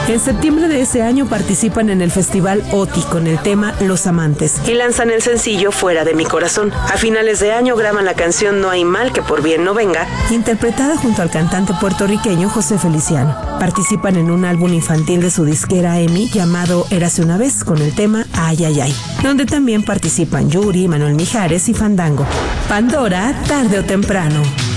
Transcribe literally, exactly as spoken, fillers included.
En septiembre de ese año participan en el festival OTI con el tema Los Amantes y lanzan el sencillo Fuera de mi Corazón. A finales de año graban la canción No hay mal que por bien no venga, interpretada junto al cantante puertorriqueño José Feliciano. Participan en un álbum infantil de su disquera EMI llamado Érase una vez con el tema Ay Ay Ay, donde también participan Yuri, Manuel Mijares y Fandango. Pandora, tarde o temprano.